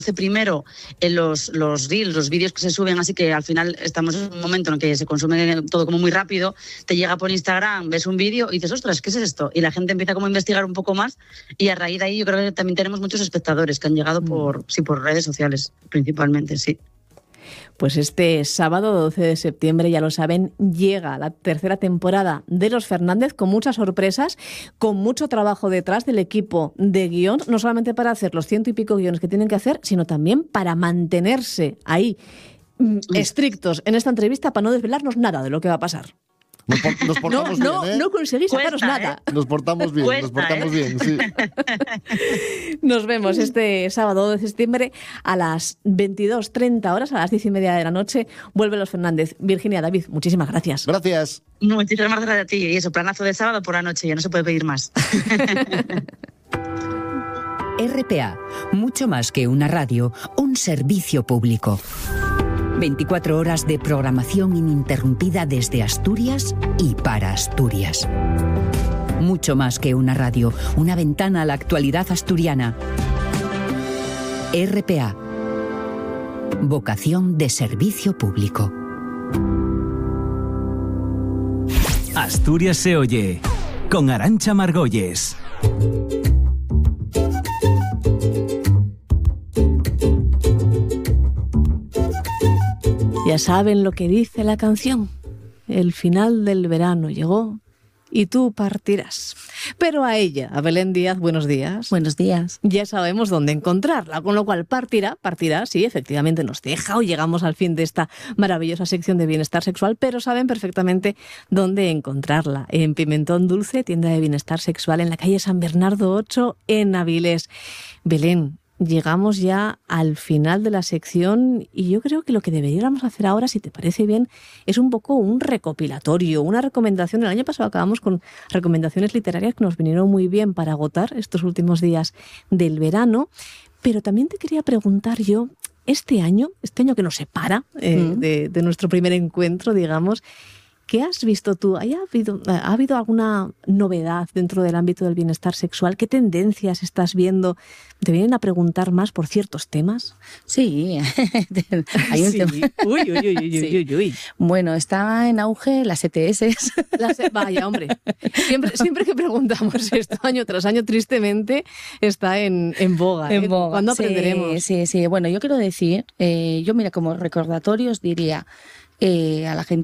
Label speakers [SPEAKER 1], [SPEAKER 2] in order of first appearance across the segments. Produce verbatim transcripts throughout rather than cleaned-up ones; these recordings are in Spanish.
[SPEAKER 1] primero en los, los reels, los vídeos que se suben, así que al final estamos en un momento en el que se consume todo como muy rápido, te llega por Instagram, ves un vídeo y dices, ostras, ¿qué es esto? Y la gente empieza como a investigar un poco más y a raíz de ahí yo creo que también tenemos muchos espectadores que han llegado por, sí, por redes sociales principalmente, sí.
[SPEAKER 2] Pues este sábado doce de septiembre, ya lo saben, llega la tercera temporada de Los Fernández con muchas sorpresas, con mucho trabajo detrás del equipo de guión, no solamente para hacer los ciento y pico guiones que tienen que hacer, sino también para mantenerse ahí estrictos en esta entrevista para no desvelarnos nada de lo que va a pasar.
[SPEAKER 3] Nos, nos portamos
[SPEAKER 2] no,
[SPEAKER 3] bien, ¿eh?
[SPEAKER 2] No conseguís sacaros
[SPEAKER 1] Cuesta,
[SPEAKER 2] nada.
[SPEAKER 1] ¿eh?
[SPEAKER 3] Nos portamos bien,
[SPEAKER 1] Cuesta,
[SPEAKER 3] nos portamos
[SPEAKER 1] ¿eh?
[SPEAKER 3] bien, sí.
[SPEAKER 2] Nos vemos este sábado de septiembre a las veintidós treinta horas, a las diez y media de la noche. Vuelve Los Fernández. Virginia, David, muchísimas gracias.
[SPEAKER 3] Gracias.
[SPEAKER 1] Muchísimas gracias a ti. Y eso, planazo de sábado por la noche, ya no se puede pedir más.
[SPEAKER 4] R P A, mucho más que una radio, un servicio público. veinticuatro horas de programación ininterrumpida desde Asturias y para Asturias. Mucho más que una radio, una ventana a la actualidad asturiana. R P A. Vocación de servicio público.
[SPEAKER 5] Asturias se oye, con Arantxa Margolles.
[SPEAKER 2] Ya saben lo que dice la canción. El final del verano llegó y tú partirás. Pero a ella, a Belén Díaz, buenos días.
[SPEAKER 6] Buenos días.
[SPEAKER 2] Ya sabemos dónde encontrarla, con lo cual partirá, partirá, sí, efectivamente nos deja o llegamos al fin de esta maravillosa sección de bienestar sexual, pero saben perfectamente dónde encontrarla. En Pimentón Dulce, tienda de bienestar sexual en la calle San Bernardo ocho, en Avilés. Belén, llegamos ya al final de la sección y yo creo que lo que deberíamos hacer ahora, si te parece bien, es un poco un recopilatorio, una recomendación. El año pasado acabamos con recomendaciones literarias que nos vinieron muy bien para agotar estos últimos días del verano, pero también te quería preguntar yo, este año, este año que nos separa eh, mm. de, de nuestro primer encuentro, digamos, ¿qué has visto tú? ¿Ha habido, ¿Ha habido alguna novedad dentro del ámbito del bienestar sexual? ¿Qué tendencias estás viendo? ¿Te vienen a preguntar más por ciertos temas?
[SPEAKER 6] Sí, hay un
[SPEAKER 2] sí.
[SPEAKER 6] tema.
[SPEAKER 2] Uy, uy, uy, uy,
[SPEAKER 6] sí.
[SPEAKER 2] uy, uy.
[SPEAKER 6] Bueno, está en auge las E T S.
[SPEAKER 2] Las, vaya, hombre. Siempre, siempre que preguntamos esto, año tras año, tristemente, está en, en boga.
[SPEAKER 6] En
[SPEAKER 2] ¿eh?
[SPEAKER 6] boga.
[SPEAKER 2] ¿Cuándo
[SPEAKER 6] sí,
[SPEAKER 2] aprenderemos?
[SPEAKER 6] Sí, sí. Bueno, yo quiero decir, eh, yo mira, como recordatorios diría... Eh, a la gente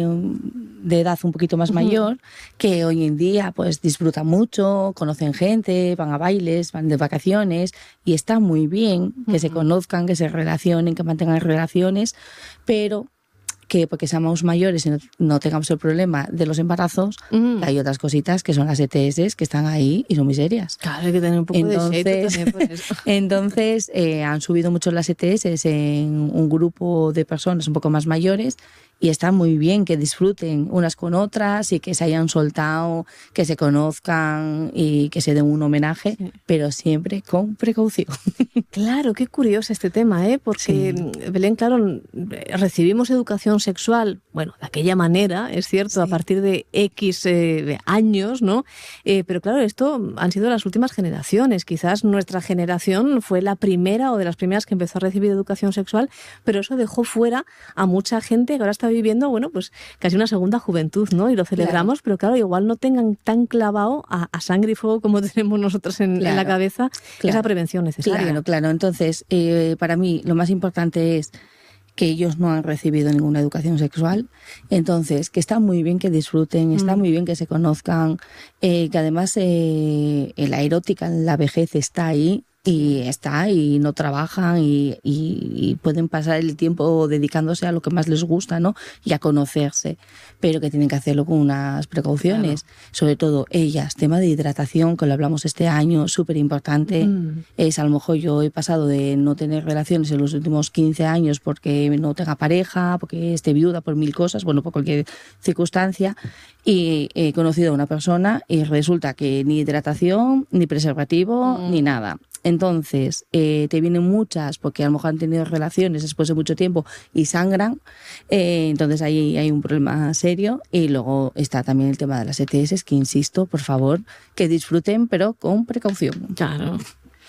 [SPEAKER 6] de edad un poquito más mayor, que hoy en día pues disfrutan mucho, conocen gente, van a bailes, van de vacaciones y está muy bien que uh-huh. se conozcan, que se relacionen, que mantengan relaciones, pero que porque seamos mayores y no, no tengamos el problema de los embarazos, uh-huh. hay otras cositas que son las E T S que están ahí y son muy serias.
[SPEAKER 2] Claro, hay que tener un poco
[SPEAKER 6] entonces,
[SPEAKER 2] de shade también por eso.
[SPEAKER 6] Entonces, eh, han subido mucho las E T S en un grupo de personas un poco más mayores y está muy bien que disfruten unas con otras y que se hayan soltado, que se conozcan y que se den un homenaje, sí. pero siempre con precaución.
[SPEAKER 2] Claro, qué curioso este tema, ¿eh? Porque, sí. Belén, claro, recibimos educación sexual, bueno, de aquella manera, es cierto, sí. a partir de X eh, años, ¿no? Eh, pero claro, esto han sido las últimas generaciones. Quizás nuestra generación fue la primera o de las primeras que empezó a recibir educación sexual, pero eso dejó fuera a mucha gente que ahora está viviendo, bueno, pues casi una segunda juventud, ¿no? Y lo celebramos, claro. pero claro, igual no tengan tan clavado a, a sangre y fuego como tenemos nosotros en, claro. en la cabeza claro. esa prevención necesaria.
[SPEAKER 6] Claro, claro. Entonces, eh, para mí lo más importante es que ellos no han recibido ninguna educación sexual, entonces que está muy bien que disfruten, está mm. muy bien que se conozcan, eh, que además eh, la erótica en la vejez está ahí, y está, y no trabajan y, y, y pueden pasar el tiempo dedicándose a lo que más les gusta, ¿no? Y a conocerse, pero que tienen que hacerlo con unas precauciones. Claro. Sobre todo ellas, tema de hidratación, que lo hablamos este año, súper importante. Mm. Es, a lo mejor yo he pasado de no tener relaciones en los últimos quince años porque no tenga pareja, porque esté viuda, por mil cosas, bueno, por cualquier circunstancia, y he conocido a una persona y resulta que ni hidratación, ni preservativo, mm. ni nada. Entonces, eh, te vienen muchas porque a lo mejor han tenido relaciones después de mucho tiempo y sangran, eh, entonces ahí hay un problema serio. Y luego está también el tema de las E T S, que insisto, por favor, que disfruten, pero con precaución.
[SPEAKER 2] Claro.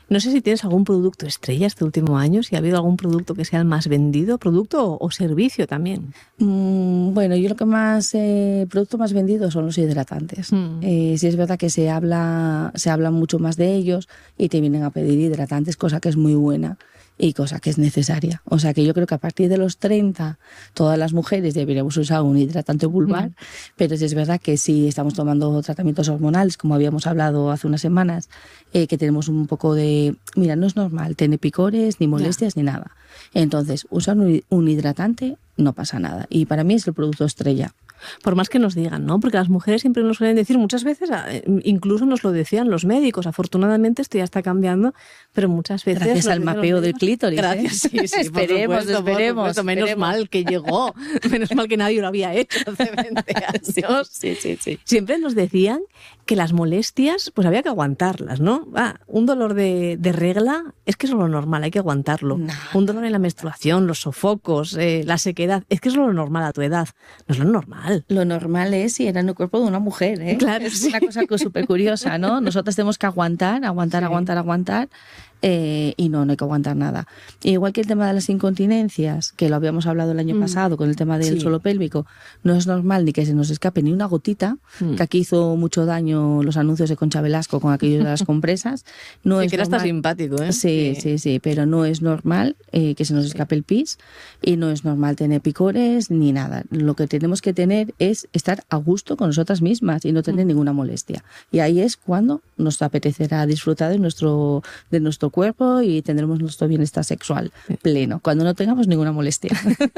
[SPEAKER 2] No sé si tienes algún producto estrella este último año, si ha habido algún producto que sea el más vendido, producto o, o servicio también.
[SPEAKER 6] Mm, bueno, yo lo que más, eh, producto más vendido son los hidratantes. Mm. Eh, sí es verdad que se habla, se habla mucho más de ellos y te vienen a pedir hidratantes, cosa que es muy buena y cosa que es necesaria. O sea que yo creo que a partir de los treinta todas las mujeres deberíamos usar un hidratante vulvar, mm. pero sí es verdad que si estamos tomando tratamientos hormonales, como habíamos hablado hace unas semanas, eh, que tenemos un poco de... Mira, no es normal tener picores, ni molestias, yeah. ni nada. Entonces, usar un, un hidratante no pasa nada. Y para mí es el producto estrella.
[SPEAKER 2] Por más que nos digan, ¿no? Porque las mujeres siempre nos suelen decir, muchas veces, incluso nos lo decían los médicos, afortunadamente esto ya está cambiando, pero muchas veces...
[SPEAKER 6] Gracias al mapeo del clítoris.
[SPEAKER 2] Gracias,
[SPEAKER 6] ¿eh?
[SPEAKER 2] sí, sí,
[SPEAKER 6] esperemos,
[SPEAKER 2] supuesto,
[SPEAKER 6] esperemos,
[SPEAKER 2] supuesto. Menos
[SPEAKER 6] esperemos.
[SPEAKER 2] mal que llegó, menos mal que nadie lo había hecho hace veinte años.
[SPEAKER 6] Sí, sí, sí.
[SPEAKER 2] Siempre nos decían que las molestias, pues había que aguantarlas, ¿no? Ah, un dolor de, de regla, es que es lo normal, hay que aguantarlo.
[SPEAKER 6] No.
[SPEAKER 2] Un dolor en la menstruación, los sofocos, eh, la sequedad, es que es lo normal a tu edad, no es lo normal.
[SPEAKER 6] Lo normal es si era en el cuerpo de una mujer, ¿eh?
[SPEAKER 2] Claro,
[SPEAKER 6] es
[SPEAKER 2] sí.
[SPEAKER 6] una cosa súper curiosa, ¿no? Nosotras tenemos que aguantar, aguantar, sí. aguantar, aguantar. Eh, y no, no hay que aguantar nada. Igual que el tema de las incontinencias, que lo habíamos hablado el año mm. pasado con el tema del sí. suelo pélvico, no es normal ni que se nos escape ni una gotita, mm. que aquí hizo mucho daño los anuncios de Concha Velasco con aquello de las compresas. No
[SPEAKER 2] sí,
[SPEAKER 6] es
[SPEAKER 2] que era
[SPEAKER 6] normal.
[SPEAKER 2] hasta simpático, ¿eh?
[SPEAKER 6] Sí, sí, sí, sí, pero no es normal eh, que se nos escape el pis y no es normal tener picores ni nada. Lo que tenemos que tener es estar a gusto con nosotras mismas y no tener mm. ninguna molestia. Y ahí es cuando nos apetecerá disfrutar de nuestro, de nuestro cuerpo y tendremos nuestro bienestar sexual pleno, cuando no tengamos ninguna molestia.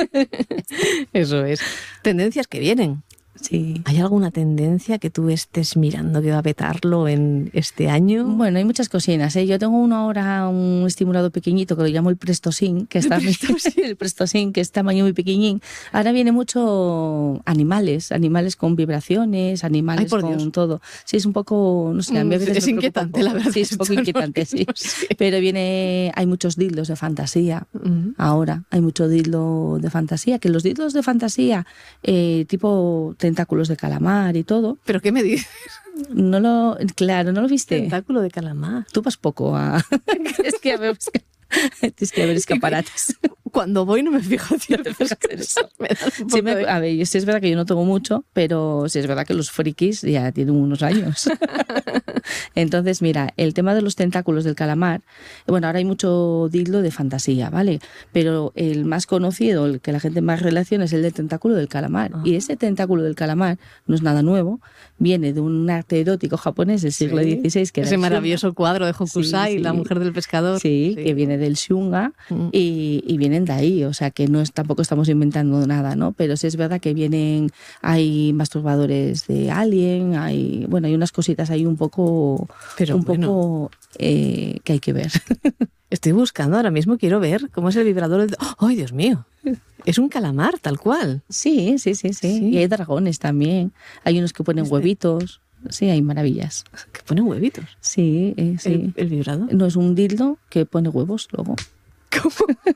[SPEAKER 2] Eso es. Tendencias que vienen.
[SPEAKER 6] Sí.
[SPEAKER 2] ¿Hay alguna tendencia que tú estés mirando que va a petarlo en este año?
[SPEAKER 6] Bueno, hay muchas cocinas, ¿eh? Yo tengo uno ahora, un estimulador pequeñito que lo llamo el Prestosyn, que está el Prestosyn, que es tamaño muy pequeñín. Ahora viene mucho animales, animales con vibraciones, animales
[SPEAKER 2] Ay, por
[SPEAKER 6] con
[SPEAKER 2] Dios.
[SPEAKER 6] todo. Sí, es un poco, no sé, a mí a veces
[SPEAKER 2] es
[SPEAKER 6] me
[SPEAKER 2] inquietante, la verdad.
[SPEAKER 6] Sí, es un poco inquietante, sí. sí. Pero viene, hay muchos dildos de fantasía. Uh-huh. Ahora hay mucho dildo de fantasía, que los dildos de fantasía, eh, tipo tentáculos de calamar y todo.
[SPEAKER 2] ¿Pero qué me dices?
[SPEAKER 6] No lo, claro, ¿no lo viste?
[SPEAKER 2] Tentáculo de calamar.
[SPEAKER 6] Tú vas poco a... es que a ver, es que a ver escaparates.
[SPEAKER 2] Cuando voy no me fijo ciertas cosas.
[SPEAKER 6] Sí, me, a ver, sí es verdad que yo no tengo mucho, pero sí es verdad que los frikis ya tienen unos años. Entonces, mira, el tema de los tentáculos del calamar, bueno, ahora hay mucho dildo de fantasía, ¿vale? Pero el más conocido, el que la gente más relaciona, es el del tentáculo del calamar. Uh-huh. Y ese tentáculo del calamar no es nada nuevo, viene de un arte erótico japonés del siglo dieciséis. Que
[SPEAKER 2] ese
[SPEAKER 6] era
[SPEAKER 2] maravilloso
[SPEAKER 6] shunga.
[SPEAKER 2] Cuadro de Hokusai, sí, sí. La mujer del pescador.
[SPEAKER 6] Sí, sí. Que viene del shunga uh-huh. y, y vienen de ahí, o sea que no es, tampoco estamos inventando nada, ¿no? Pero sí es verdad que vienen, hay masturbadores de Alien, hay, bueno, hay unas cositas ahí un poco,
[SPEAKER 2] Pero
[SPEAKER 6] un
[SPEAKER 2] bueno.
[SPEAKER 6] poco eh, que hay que ver.
[SPEAKER 2] Estoy buscando ahora mismo, quiero ver cómo es el vibrador. De... ¡Ay, Dios mío! Es un calamar, tal cual.
[SPEAKER 6] Sí, sí, sí, sí, sí. Y hay dragones también. Hay unos que ponen este... huevitos. Sí, hay maravillas.
[SPEAKER 2] ¿Que ponen huevitos?
[SPEAKER 6] Sí, eh, sí.
[SPEAKER 2] ¿El, el vibrador?
[SPEAKER 6] No, es un dildo que pone huevos luego.
[SPEAKER 2] ¿Cómo?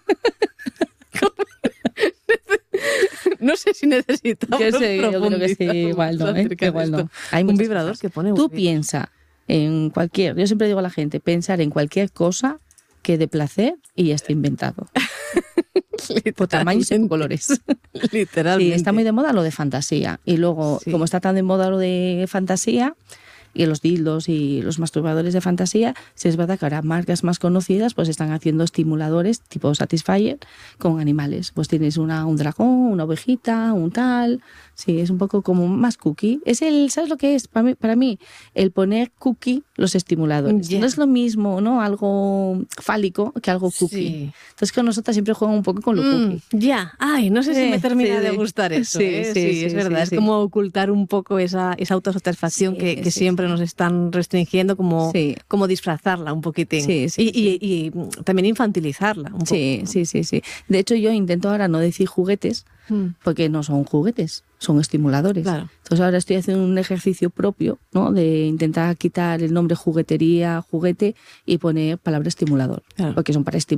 [SPEAKER 2] ¿Cómo? No sé si necesitamos
[SPEAKER 6] yo sé, yo creo que sí, igual no, ¿eh? Igual no. Hay
[SPEAKER 2] un vibrador cosas. Que pone
[SPEAKER 6] Tú piensa en cualquier, yo siempre digo a la gente, pensar en cualquier cosa que de placer y ya está inventado. Por tamaños y por colores.
[SPEAKER 2] Literalmente.
[SPEAKER 6] Sí, está muy de moda lo de fantasía. Y luego, sí. como está tan de moda lo de fantasía, y los dildos y los masturbadores de fantasía, sí es verdad que ahora marcas más conocidas pues están haciendo estimuladores tipo Satisfyer con animales. Pues tienes una, un dragón, una ovejita, un tal... Sí, es un poco como más cookie. Es el, ¿sabes lo que es? Para mí, para mí el poner cookie los estimuladores. Yeah. No es lo mismo, ¿no? Algo fálico que algo cookie. Sí. Entonces con nosotras siempre juegan un poco con lo mm, cookie.
[SPEAKER 2] Ya, yeah. Ay, no sé sí, si me termina sí, de gustar eso.
[SPEAKER 6] Sí,
[SPEAKER 2] ¿eh?
[SPEAKER 6] sí,
[SPEAKER 2] sí,
[SPEAKER 6] sí,
[SPEAKER 2] es verdad.
[SPEAKER 6] Sí,
[SPEAKER 2] es
[SPEAKER 6] sí.
[SPEAKER 2] como ocultar un poco esa, esa autosatisfacción sí, que, que sí, siempre sí. nos están restringiendo, como, sí. como disfrazarla un poquitín.
[SPEAKER 6] Sí, sí,
[SPEAKER 2] y,
[SPEAKER 6] sí.
[SPEAKER 2] Y, y, y también infantilizarla un poco.
[SPEAKER 6] Sí, sí, sí, sí. De hecho, yo intento ahora no decir juguetes, porque no son juguetes, son estimuladores.
[SPEAKER 2] Claro.
[SPEAKER 6] Entonces ahora estoy haciendo un ejercicio propio, ¿no? De intentar quitar el nombre juguetería, juguete y poner palabra estimulador, claro. porque son para estimular.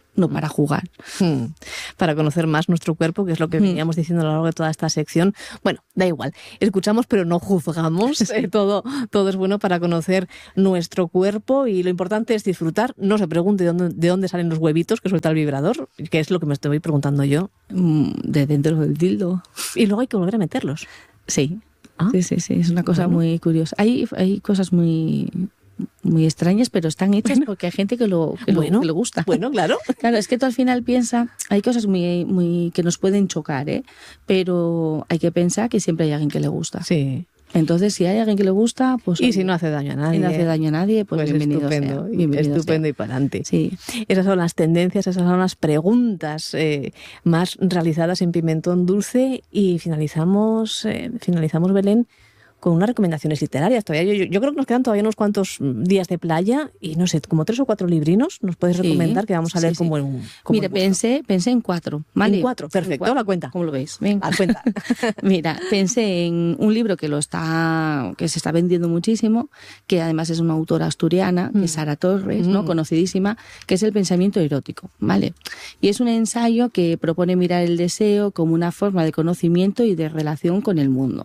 [SPEAKER 6] no para jugar.
[SPEAKER 2] Hmm. Para conocer más nuestro cuerpo, que es lo que veníamos diciendo a lo largo de toda esta sección. Bueno, da igual, escuchamos pero no juzgamos. Eh, todo, todo es bueno para conocer nuestro cuerpo y lo importante es disfrutar. No se pregunte de dónde, de dónde salen los huevitos que suelta el vibrador, que es lo que me estoy preguntando yo.
[SPEAKER 6] De dentro del dildo.
[SPEAKER 2] Y luego hay que volver a meterlos.
[SPEAKER 6] Sí,
[SPEAKER 2] ¿Ah?
[SPEAKER 6] sí, sí, sí, es una cosa bueno. muy curiosa. Hay, hay cosas muy... muy extrañas, pero están hechas bueno. porque hay gente que lo, que,
[SPEAKER 2] bueno,
[SPEAKER 6] lo, que le gusta.
[SPEAKER 2] Bueno, claro.
[SPEAKER 6] Claro, es que tú al final piensas, hay cosas muy, muy que nos pueden chocar, ¿eh? Pero hay que pensar que siempre hay alguien que le gusta.
[SPEAKER 2] Sí.
[SPEAKER 6] Entonces, si hay alguien que le gusta, pues...
[SPEAKER 2] Y si no hace daño a nadie.
[SPEAKER 6] Y no hace daño a nadie, pues, pues bienvenido
[SPEAKER 2] estupendo,
[SPEAKER 6] sea. Bienvenido
[SPEAKER 2] estupendo
[SPEAKER 6] sea.
[SPEAKER 2] Y para adelante.
[SPEAKER 6] Sí.
[SPEAKER 2] Esas son las tendencias, esas son las preguntas eh, más realizadas en Pimentón Dulce y finalizamos, eh, finalizamos Belén, con unas recomendaciones literarias. Todavía yo, yo creo que nos quedan todavía unos cuantos días de playa y no sé, como tres o cuatro librinos nos puedes recomendar sí, que vamos a leer sí, como, sí. En, como
[SPEAKER 6] Mira, pensé, pensé en cuatro. ¿Vale?
[SPEAKER 2] En cuatro, perfecto, en cuatro. La cuenta.
[SPEAKER 6] ¿Cómo lo veis? Venga.
[SPEAKER 2] La cuenta.
[SPEAKER 6] Mira, pensé en un libro que lo está, que se está vendiendo muchísimo, que además es una autora asturiana, que es Sara Torres, mm. ¿no? Conocidísima, que es El pensamiento erótico, ¿vale? Y es un ensayo que propone mirar el deseo como una forma de conocimiento y de relación con el mundo.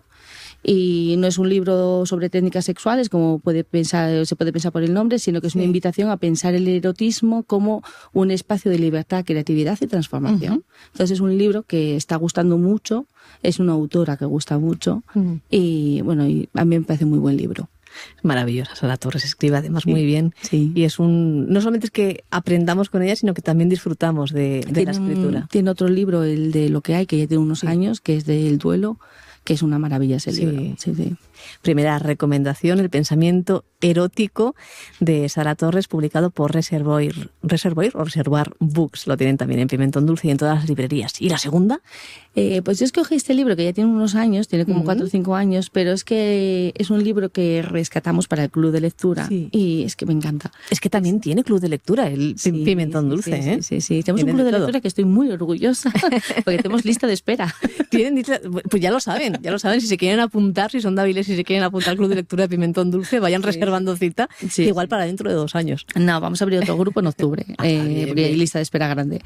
[SPEAKER 6] Y no es un libro sobre técnicas sexuales, como puede pensar, se puede pensar por el nombre, sino que es una sí. invitación a pensar el erotismo como un espacio de libertad, creatividad y transformación. Uh-huh. Entonces es un libro que está gustando mucho, es una autora que gusta mucho uh-huh. y bueno, y a mí me parece muy buen libro.
[SPEAKER 2] Maravillosa, Sara Torres escribe además sí, muy bien
[SPEAKER 6] sí.
[SPEAKER 2] y es un no solamente es que aprendamos con ella, sino que también disfrutamos de, de
[SPEAKER 6] tiene
[SPEAKER 2] la escritura.
[SPEAKER 6] Un, tiene otro libro, el de Lo que hay, que ya tiene unos sí. años, que es del duelo, que es una maravilla ese
[SPEAKER 2] sí.
[SPEAKER 6] libro. Sí, sí.
[SPEAKER 2] Primera recomendación, El pensamiento erótico de Sara Torres, publicado por Reservoir, Reservoir o Reservoir Books. Lo tienen también en Pimentón Dulce y en todas las librerías. ¿Y la segunda?
[SPEAKER 6] Eh, pues yo escogí este libro que ya tiene unos años, tiene como cuatro uh-huh. o cinco años, pero es que es un libro que rescatamos para el club de lectura sí. y es que me encanta.
[SPEAKER 2] Es que también tiene club de lectura el sí, Pimentón Dulce.
[SPEAKER 6] Sí,
[SPEAKER 2] ¿eh?
[SPEAKER 6] sí, sí, sí. Tenemos Tienen un club de, de lectura que estoy muy orgullosa porque tenemos lista de espera.
[SPEAKER 2] Tienen lista, pues ya lo saben, ya lo saben. Si se quieren apuntar, si son débiles, si se quieren apuntar al club de lectura de Pimentón Dulce, vayan sí. reservando cita, sí, igual sí. para dentro de dos años.
[SPEAKER 6] No, vamos a abrir otro grupo en octubre, ah, eh, bien, porque bien. Hay lista de espera grande.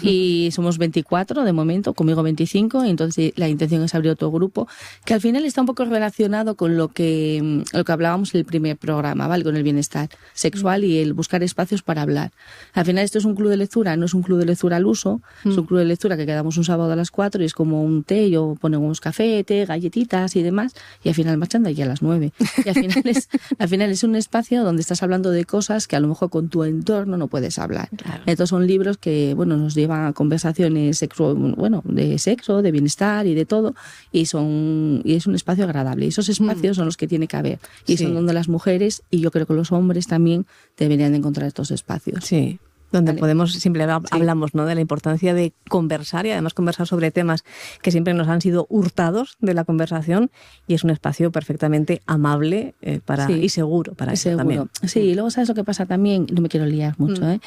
[SPEAKER 6] Y somos veinticuatro de momento, conmigo veinticinco, y entonces la intención es abrir otro grupo, que al final está un poco relacionado con lo que, lo que hablábamos en el primer programa, ¿vale? Con el bienestar sexual y el buscar espacios para hablar. Al final esto es un club de lectura, no es un club de lectura al uso, mm. es un club de lectura que quedamos un sábado a las cuatro y es como un té, yo ponemos café, té, galletitas y demás, y al final marchan de aquí a las nueve. Y al final es, al final es un espacio donde estás hablando de cosas que a lo mejor con tu entorno no puedes hablar.
[SPEAKER 2] Claro.
[SPEAKER 6] Entonces son libros que, bueno, nos llevan a conversaciones sexo, bueno, de sexo, de bienestar y de todo, y son y es un espacio agradable. Y esos espacios mm. son los que tiene que haber. Y sí. son donde las mujeres, y yo creo que los hombres también, deberían de encontrar estos espacios.
[SPEAKER 2] Sí. Donde
[SPEAKER 6] vale.
[SPEAKER 2] podemos, simplemente sí. hablamos, ¿no?, de la importancia de conversar y además conversar sobre temas que siempre nos han sido hurtados de la conversación, y es un espacio perfectamente amable eh, para sí. y seguro para eso
[SPEAKER 6] seguro.
[SPEAKER 2] también.
[SPEAKER 6] Sí, y luego sabes lo que pasa también, no me quiero liar mucho, mm. ¿eh?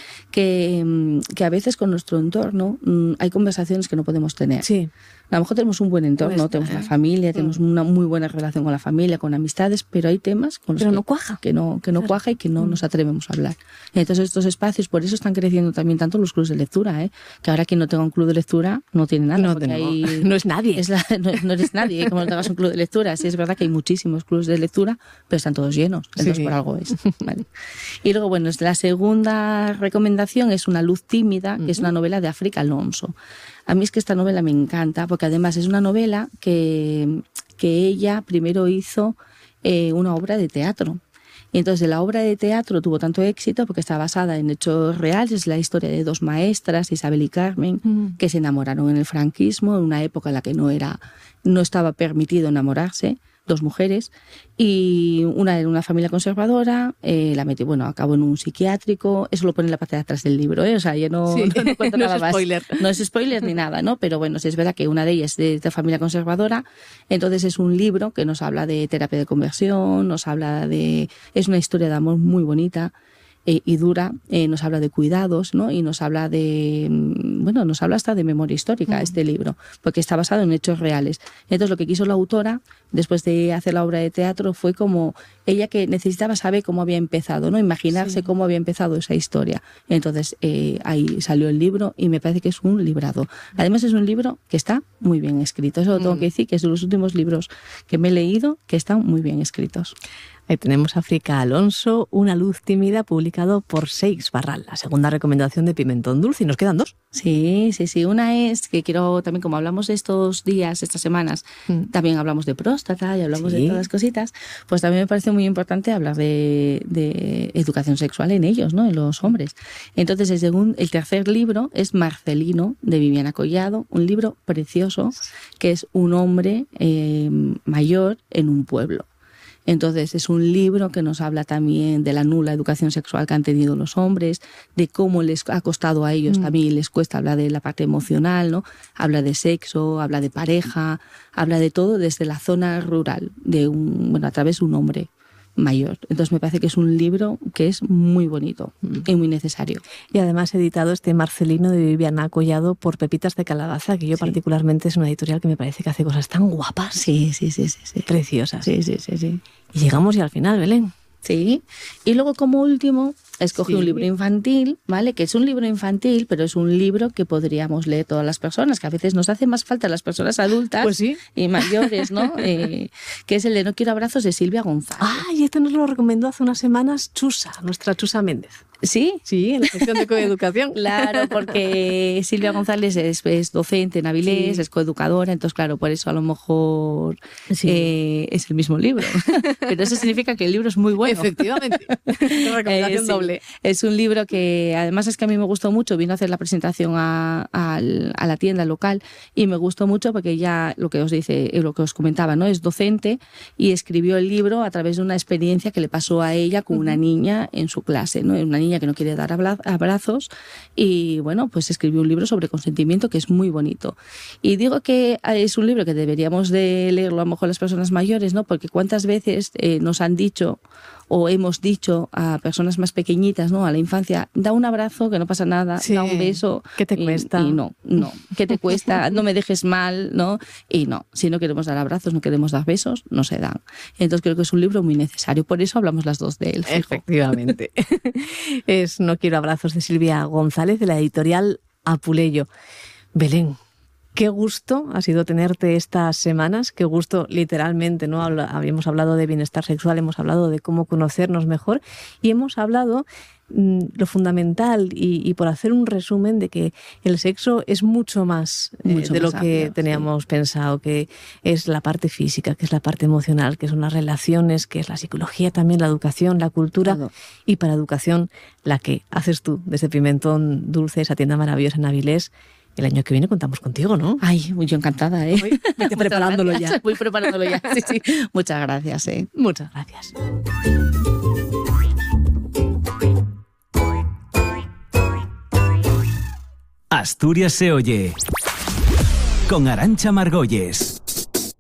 [SPEAKER 6] que, que a veces con nuestro entorno mm, hay conversaciones que no podemos tener.
[SPEAKER 2] Sí.
[SPEAKER 6] A lo mejor tenemos un buen entorno, pues, tenemos eh. la familia, tenemos una muy buena relación con la familia, con amistades, pero hay temas con los
[SPEAKER 2] pero
[SPEAKER 6] que
[SPEAKER 2] no cuaja.
[SPEAKER 6] Que no, que no claro. cuaja y que no mm. nos atrevemos a hablar. Entonces estos espacios, por eso están creciendo también tanto los clubes de lectura, ¿eh? Que ahora quien no tenga un club de lectura no tiene nada.
[SPEAKER 2] No, hay... no es nadie.
[SPEAKER 6] Es la, no, no eres nadie, ¿eh? Como no tengas un club de lectura. Sí, es verdad que hay muchísimos clubes de lectura, pero están todos llenos. Entonces sí. por algo es. Vale. Y luego, bueno, la segunda recomendación es Una luz tímida, que uh-huh. es una novela de África Alonso. A mí es que esta novela me encanta, porque además es una novela que, que ella primero hizo eh, una obra de teatro. Y entonces la obra de teatro tuvo tanto éxito porque está basada en hechos reales. Es la historia de dos maestras, Isabel y Carmen, mm. que se enamoraron en el franquismo, en una época en la que no era, no estaba permitido enamorarse, dos mujeres, y una era una familia conservadora, eh, la metió, bueno, acabó en un psiquiátrico. Eso lo pone en la parte de atrás del libro, ¿eh? O sea, yo no,
[SPEAKER 2] sí.
[SPEAKER 6] no, no cuento
[SPEAKER 2] no
[SPEAKER 6] nada
[SPEAKER 2] es
[SPEAKER 6] más.
[SPEAKER 2] Spoiler.
[SPEAKER 6] No es spoiler ni nada, ¿no? Pero bueno, sí es verdad que una de ellas es de, de familia conservadora. Entonces es un libro que nos habla de terapia de conversión, nos habla de... Es una historia de amor muy bonita. eh, y dura, eh, nos habla de cuidados, ¿no? Y nos habla de, bueno, nos habla hasta de memoria histórica, mm. este libro, porque está basado en hechos reales. Entonces lo que quiso la autora, después de hacer la obra de teatro, fue como ella que necesitaba saber cómo había empezado, ¿no? Imaginarse sí. cómo había empezado esa historia. Entonces eh, ahí salió el libro y me parece que es un librado. Además es un libro que está muy bien escrito. Eso lo tengo mm. que decir, que es de los últimos libros que me he leído que están muy bien escritos.
[SPEAKER 2] Ahí tenemos África Alonso, Una luz tímida, publicado por Seix Barral, la segunda recomendación de Pimentón Dulce. Y nos quedan dos.
[SPEAKER 6] Sí, sí, sí. Una es que quiero también, como hablamos de estos días, estas semanas, mm. también hablamos de próstata y hablamos sí. de todas las cositas, pues también me parece muy importante hablar de, de educación sexual en ellos, ¿no? En los hombres. Entonces, el, segundo, el tercer libro es Marcelino, de Viviana Collado, un libro precioso que es un hombre eh, mayor en un pueblo. Entonces es un libro que nos habla también de la nula educación sexual que han tenido los hombres, de cómo les ha costado a ellos mm. también, les cuesta, habla de la parte emocional, ¿no? Habla de sexo, habla de pareja, habla de todo desde la zona rural, de un, bueno, a través de un hombre mayor. Entonces me parece que es un libro que es muy bonito mm. y muy necesario.
[SPEAKER 2] Y además editado este Marcelino de Viviana Collado por Pepitas de Calabaza, que yo sí. particularmente es una editorial que me parece que hace cosas tan guapas.
[SPEAKER 6] Sí, sí, sí, sí, sí.
[SPEAKER 2] Preciosas.
[SPEAKER 6] Sí, sí, sí, sí.
[SPEAKER 2] Y llegamos ya al final, Belén.
[SPEAKER 6] Sí. Y luego como último escogí sí. un libro infantil, ¿vale? Que es un libro infantil, pero es un libro que podríamos leer todas las personas, que a veces nos hace más falta las personas adultas
[SPEAKER 2] pues sí.
[SPEAKER 6] y mayores, ¿no? eh, que es el de No quiero abrazos, de Silvia González.
[SPEAKER 2] Ah, y este nos lo recomendó hace unas semanas Chusa, nuestra Chusa Méndez.
[SPEAKER 6] ¿Sí?
[SPEAKER 2] Sí, en la sección de coeducación.
[SPEAKER 6] Claro, porque Silvia González es, es docente en Avilés, sí. es coeducadora, entonces claro, por eso a lo mejor sí. eh, es el mismo libro. Pero eso significa que el libro es muy bueno.
[SPEAKER 2] Efectivamente. Recomendación
[SPEAKER 6] eh, sí.
[SPEAKER 2] doble.
[SPEAKER 6] Es un libro que además es que a mí me gustó mucho, vino a hacer la presentación a, a, a la tienda local y me gustó mucho porque ya lo que os dice, lo que os comentaba, ¿no? Es docente y escribió el libro a través de una experiencia que le pasó a ella con una niña en su clase, ¿no? Una niña que no quiere dar abrazos y bueno, pues escribió un libro sobre consentimiento que es muy bonito. Y digo que es un libro que deberíamos de leerlo a lo mejor las personas mayores, ¿no? Porque cuántas veces eh, nos han dicho o hemos dicho a personas más pequeñitas, ¿no? A la infancia, da un abrazo, que no pasa nada, sí. da un beso.
[SPEAKER 2] ¿Qué te
[SPEAKER 6] y,
[SPEAKER 2] cuesta?
[SPEAKER 6] Y no, no. ¿Qué te cuesta? No me dejes mal, ¿no? Y no, si no queremos dar abrazos, no queremos dar besos, no se dan. Entonces creo que es un libro muy necesario. Por eso hablamos las dos de él. Fijo.
[SPEAKER 2] Efectivamente. Es No quiero abrazos, de Silvia González, de la editorial Apuleyo. Belén, qué gusto ha sido tenerte estas semanas, qué gusto literalmente, ¿no? Habla, habíamos hablado de bienestar sexual, hemos hablado de cómo conocernos mejor y hemos hablado mmm, lo fundamental y, y por hacer un resumen de que el sexo es mucho más, mucho eh, de más lo que amplio, teníamos sí. pensado, que es la parte física, que es la parte emocional, que son las relaciones, que es la psicología también, la educación, la cultura claro. y para educación la que haces tú desde Pimentón Dulce, esa tienda maravillosa en Avilés. El año que viene contamos contigo, ¿no?
[SPEAKER 6] Ay, yo encantada, ¿eh?
[SPEAKER 2] Voy, vete preparándolo ya.
[SPEAKER 6] Voy preparándolo ya, sí, sí. Muchas gracias, ¿eh?
[SPEAKER 2] Muchas gracias.
[SPEAKER 5] Asturias se oye con Arantxa Margolles.